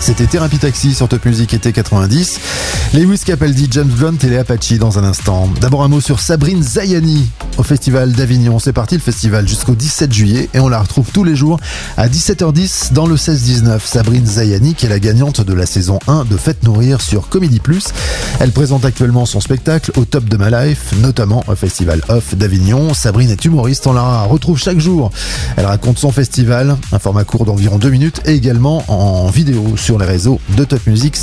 C'était Thérapie Taxi sur Top Music été 90. Lewis Capaldi, James Blunt et les Apache dans un instant. D'abord un mot sur Sabrine Zayani au Festival d'Avignon. C'est parti, le festival jusqu'au 17 juillet et on la retrouve tous les jours à 17h10 dans le 16-19. Sabrine Zayani qui est la gagnante de la saison 1 de Faites Nourrir sur Comédie Plus. Elle présente actuellement son spectacle Au Top de ma Life, notamment au Festival Off d'Avignon. Sabrine est humoriste, on la retrouve chaque jour. Elle raconte son festival, un format court d'environ 2 minutes et également en vidéo sur les réseaux de Top Music.